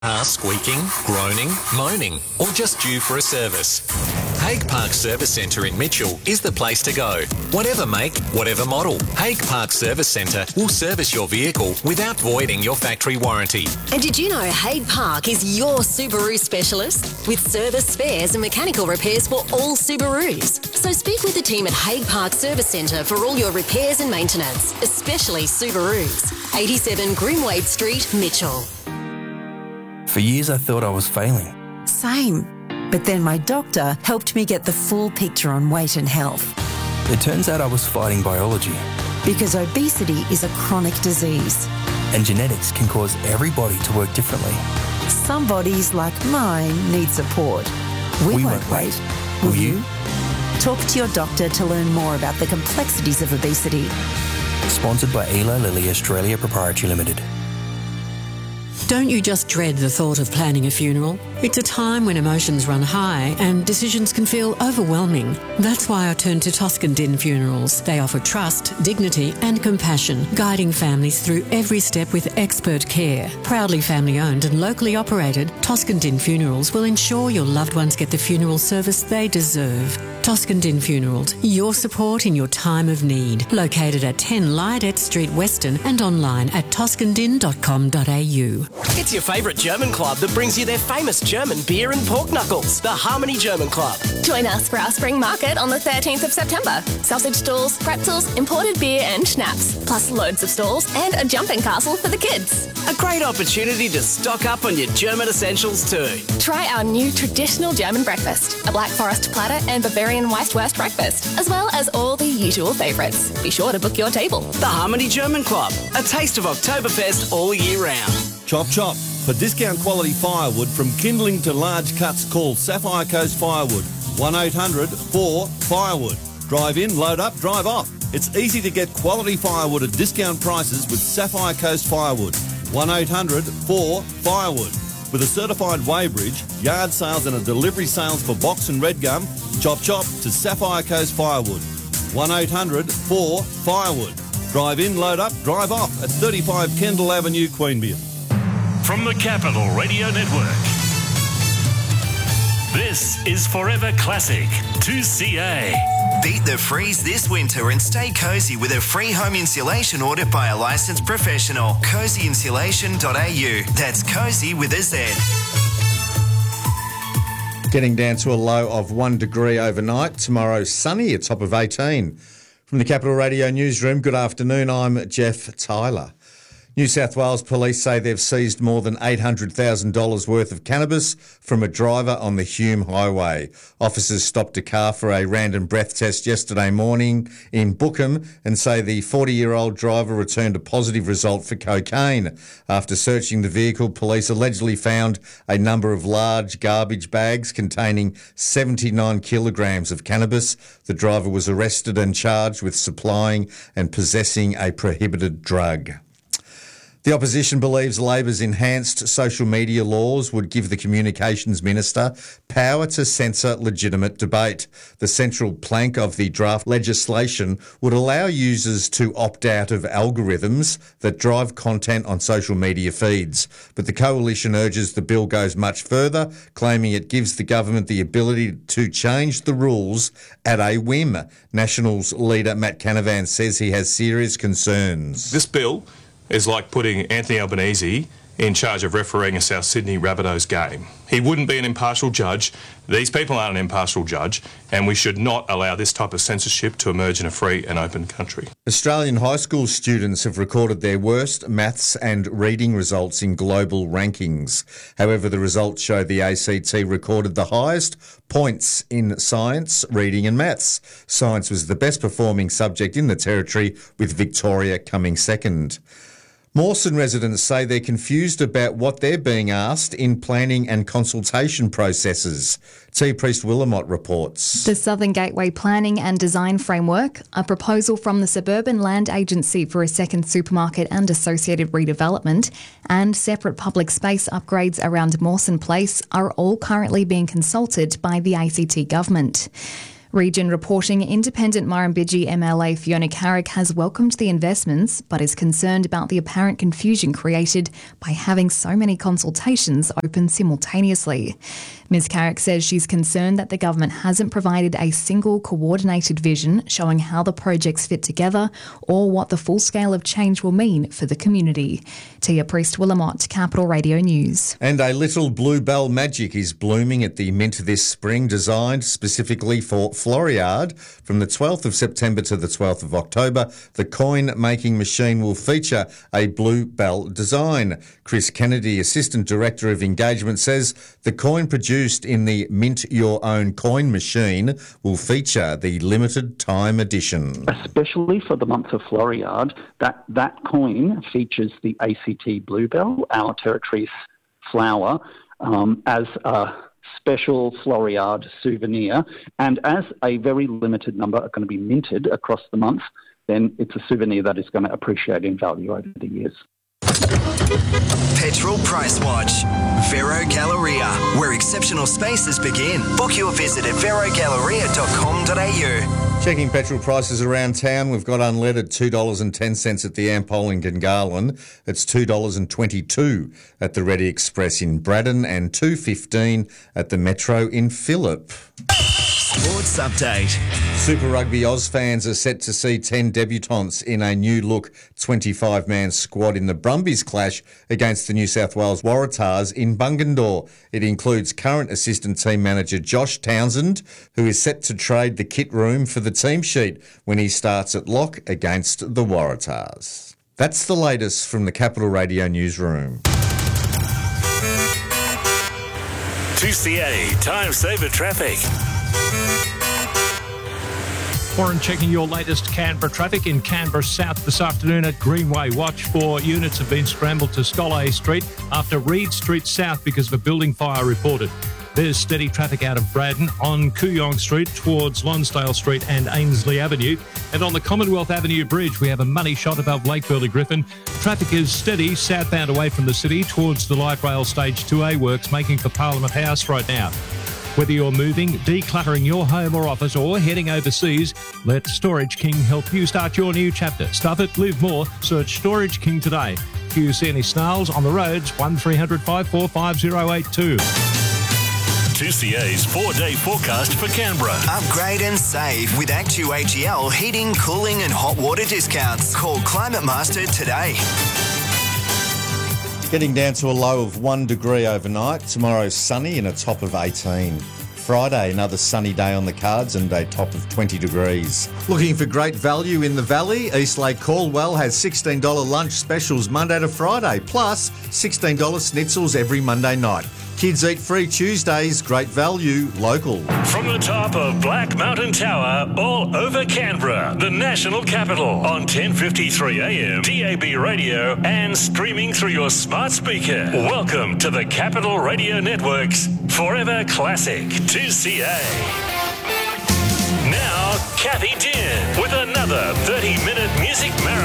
Car squeaking, groaning, moaning, or just due for a service? Hague Park Service Centre in Mitchell is the place to go. Whatever make, whatever model, Hague Park Service Centre will service your vehicle without voiding your factory warranty. And did you know Hague Park is your Subaru specialist? With service, spares and mechanical repairs for all Subarus. So speak with the team at Hague Park Service Centre for all your repairs and maintenance, especially Subarus. 87 Grimwade Street, Mitchell. For years I thought I was failing. Same. But then my doctor helped me get the full picture on weight and health. It turns out I was fighting biology. Because obesity is a chronic disease. And genetics can cause everybody to work differently. Some bodies, like mine, need support. We won't wait. Will you? Talk to your doctor to learn more about the complexities of obesity. Sponsored by Eli Lilly Australia Proprietary Limited. Don't you just dread the thought of planning a funeral? It's a time when emotions run high and decisions can feel overwhelming. That's why I turned to Toscan Din Funerals. They offer trust, dignity and compassion, guiding families through every step with expert care. Proudly family-owned and locally operated, Toscan Din Funerals will ensure your loved ones get the funeral service they deserve. Toscan Din Funerals, your support in your time of need. Located at 10 Lydet Street, Weston, and online at toscandin.com.au. It's your favourite German club that brings you their famous German beer and pork knuckles, the Harmony German Club. Join us for our spring market on the 13th of September. Sausage stalls, pretzels, imported beer and schnapps, plus loads of stalls and a jumping castle for the kids. A great opportunity to stock up on your German essentials too. Try our new traditional German breakfast, a Black Forest platter and Bavarian Weisswurst breakfast, as well as all the usual favourites. Be sure to book your table. The Harmony German Club, a taste of Oktoberfest all year round. Chop chop. For discount quality firewood from kindling to large cuts, call Sapphire Coast Firewood. 1-800-4-FIREWOOD. Drive in, load up, drive off. It's easy to get quality firewood at discount prices with Sapphire Coast Firewood. 1-800-4-FIREWOOD. With a certified weighbridge, yard sales and a delivery sales for box and red gum, chop chop to Sapphire Coast Firewood. 1-800-4-FIREWOOD. Drive in, load up, drive off at 35 Kendall Avenue, Queanbeyan. From the Capital Radio Network, this is Forever Classic 2CA. Beat the freeze this winter and stay cosy with a free home insulation audit by a licensed professional. Cozyinsulation.au. That's cozy with a Z. Getting down to a low of 1 degree overnight. Tomorrow sunny, a top of 18. From the Capital Radio Newsroom, good afternoon. I'm Jeff Tyler. New South Wales Police say they've seized more than $800,000 worth of cannabis from a driver on the Hume Highway. Officers stopped a car for a random breath test yesterday morning in Bookham and say the 40-year-old driver returned a positive result for cocaine. After searching the vehicle, police allegedly found a number of large garbage bags containing 79 kilograms of cannabis. The driver was arrested and charged with supplying and possessing a prohibited drug. The opposition believes Labor's enhanced social media laws would give the Communications Minister power to censor legitimate debate. The central plank of the draft legislation would allow users to opt out of algorithms that drive content on social media feeds. But the coalition urges the bill goes much further, claiming it gives the government the ability to change the rules at a whim. Nationals leader Matt Canavan says he has serious concerns. This bill is like putting Anthony Albanese in charge of refereeing a South Sydney Rabbitohs game. He wouldn't be an impartial judge. These people aren't an impartial judge, and we should not allow this type of censorship to emerge in a free and open country. Australian high school students have recorded their worst maths and reading results in global rankings. However, the results show the ACT recorded the highest points in science, reading and maths. Science was the best performing subject in the territory, with Victoria coming second. Mawson residents say they're confused about what they're being asked in planning and consultation processes. T. Priest Willamot reports. The Southern Gateway Planning and Design Framework, a proposal from the Suburban Land Agency for a second supermarket and associated redevelopment, and separate public space upgrades around Mawson Place are all currently being consulted by the ACT government. Region reporting independent Murrumbidgee MLA Fiona Carrick has welcomed the investments but is concerned about the apparent confusion created by having so many consultations open simultaneously. Ms Carrick says she's concerned that the government hasn't provided a single coordinated vision showing how the projects fit together or what the full scale of change will mean for the community. Tia Priest-Willamette, Capital Radio News. And a little bluebell magic is blooming at the Mint this spring, designed specifically for Floriade. From the 12th of September to the 12th of October, the coin-making machine will feature a bluebell design. Chris Kennedy, Assistant Director of Engagement, says the coin produced in the Mint Your Own coin machine will feature the limited time edition. Especially for the month of Floriade, that coin features the ACT bluebell, our territory's flower, as a special Floriade souvenir, and as a very limited number are going to be minted across the month, then it's a souvenir that is going to appreciate in value over the years. Petrol Price Watch. Vero Galleria, where exceptional spaces begin. Book your visit at verogalleria.com.au. Checking petrol prices around town, we've got unleaded $2.10 at the Ampol in Gungahlin. It's $2.22 at the Ready Express in Braddon and $2.15 at the Metro in Phillip. Sports Update. Super Rugby Oz fans are set to see 10 debutants in a new-look 25-man squad in the Brumbies clash against the New South Wales Waratahs in Bungendore. It includes current assistant team manager Josh Townsend, who is set to trade the kit room for the team sheet when he starts at lock against the Waratahs. That's the latest from the Capital Radio newsroom. 2CA Time Saver Traffic. Warren checking your latest Canberra traffic in Canberra South this afternoon at Greenway. Watch for units have been scrambled to Scollay Street after Reed Street South because of a building fire reported. There's steady traffic out of Braddon on Kooyong Street towards Lonsdale Street and Ainsley Avenue. And on the Commonwealth Avenue Bridge, we have a money shot above Lake Burley Griffin. Traffic is steady southbound away from the city towards the light rail stage 2A works making for Parliament House right now. Whether you're moving, decluttering your home or office, or heading overseas, let Storage King help you start your new chapter. Stuff it, live more. Search Storage King today. If you see any snarls on the roads, 1300 545 082. 2CA's 4-day forecast for Canberra. Upgrade and save with Actu-AGL heating, cooling and hot water discounts. Call Climate Master today. Getting down to a low of 1 degree overnight. Tomorrow sunny and a top of 18. Friday, another sunny day on the cards and a top of 20 degrees. Looking for great value in the Valley? Eastlake Caldwell has $16 lunch specials Monday to Friday, plus $16 schnitzels every Monday night. Kids eat free Tuesdays, great value, local. From the top of Black Mountain Tower, all over Canberra, the national capital, on 1053 AM, DAB radio, and streaming through your smart speaker. Welcome to the Capital Radio Network's Forever Classic 2CA. Now, Kathy Dean with another 30-minute music marathon.